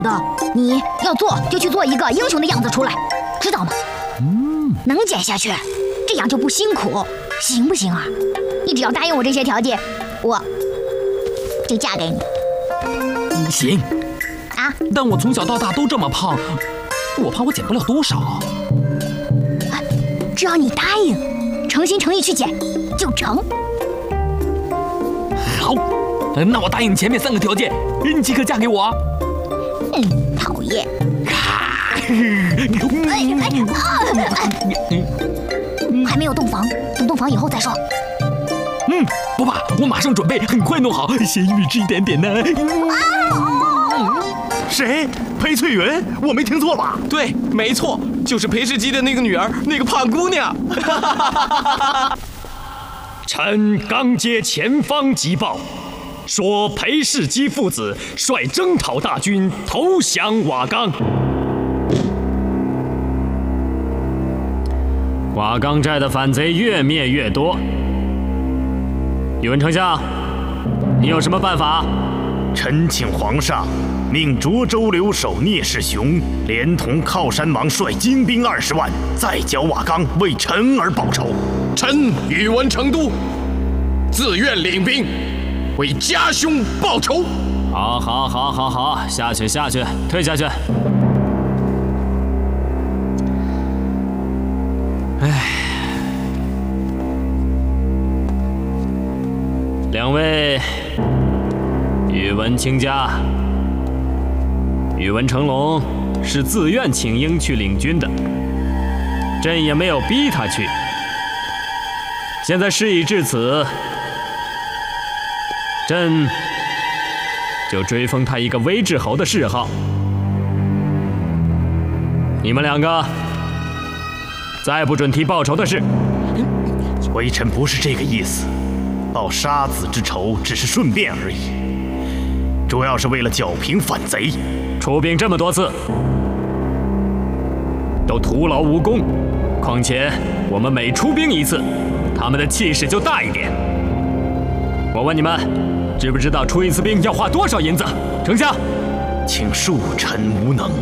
的，你要做就去做一个英雄的样子出来，知道吗？能减下去，这样就不辛苦，行不行啊？你只要答应我这些条件，我就嫁给你。 行。 啊？ 但我从小到大都这么胖，我怕我减不了多少。 只要你答应，诚心诚意去减，就成。 好，那我答应前面3个条件，你即刻嫁给我啊！ 讨厌。还没有洞房，等洞房以后再说。 不怕，我马上准备，很快弄好，先预支一点点呢。 谁？裴翠云？我没听错吧？ 对，没错，就是裴世基的那个女儿，那个胖姑娘。 臣刚接前方急报，说裴世基父子率征讨大军投降瓦岗。瓦岗寨的反贼越灭越多。宇文丞相，你有什么办法？ 臣请皇上命涿州留守聂士雄连同靠山王率精兵20万，再剿瓦岗，为臣儿报仇。 臣宇文成都自愿领兵，为家兄报仇。 好，下去，退下去。两位，宇文卿家，宇文成龙是自愿请缨去领军的，朕也没有逼他去。现在事已至此，朕就追封他一个威志侯的谥号。你们2个再不准提报仇的事。 微臣不是这个意思，报杀子之仇只是顺便而已，主要是为了剿平反贼。 出兵这么多次，都徒劳无功，况且我们每出兵一次，他们的气势就大一点。我问你们，知不知道出一次兵要花多少银子？丞相， 请恕臣无能。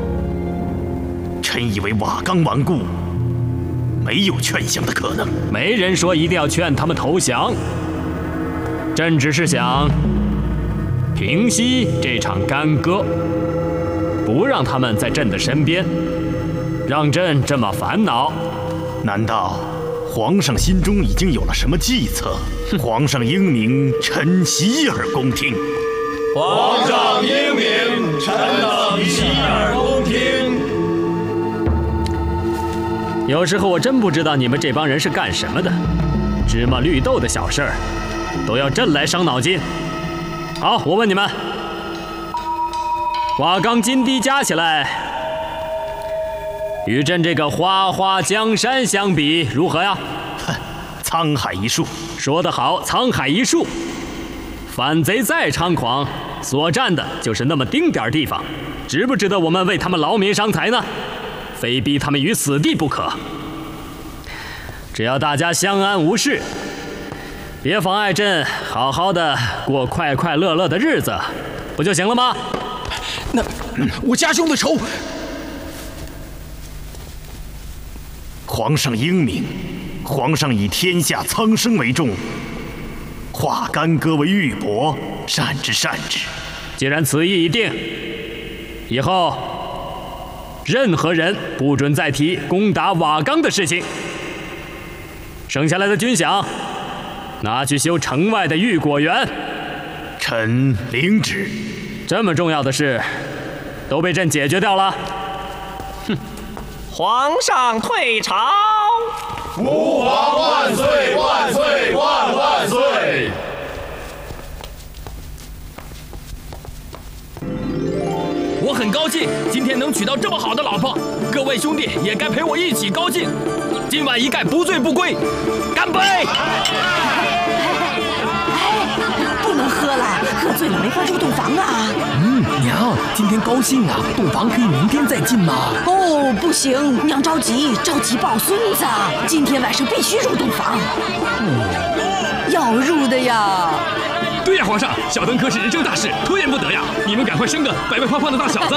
臣以为瓦岗顽固，没有劝降的可能。 没人说一定要劝他们投降，朕只是想平息这场干戈，不让他们在朕的身边，让朕这么烦恼。 难道皇上心中已经有了什么计策？皇上英明，臣洗耳恭听。 皇上英明，臣等洗耳恭听。 有时候我真不知道你们这帮人是干什么的，芝麻绿豆的小事儿都要朕来伤脑筋。好，我问你们，瓦岗金堤加起来，与朕这个花花江山相比，如何呀？ 沧海一粟。 说得好，沧海一粟。反贼再猖狂，所占的就是那么丁点地方，值不值得我们为他们劳民伤财呢？非逼他们于死地不可。只要大家相安无事，别妨碍朕好好的过快快乐乐的日子，不就行了吗？ 那我家兄的仇， 皇上英明，皇上以天下苍生为重，化干戈为玉帛，善之。 既然此意已定，以后任何人不准再提攻打瓦岗的事情。剩下来的军饷，拿去修城外的御果园。 臣领旨。 这么重要的事，都被朕解决掉了。 皇上退朝！ 吾皇万岁万岁万岁！ 我很高兴今天能娶到这么好的老婆，各位兄弟也该陪我一起高兴。今晚一概不醉不归，干杯！ 不能喝了，喝醉了没法入洞房啊。 娘，今天高兴啊，洞房可以明天再进嘛。 哦，不行，娘着急抱孙子，今天晚上必须入洞房。要入的呀。 对呀，皇上，小登科是人生大事，拖延不得呀！你们赶快生个白白胖胖的大小子。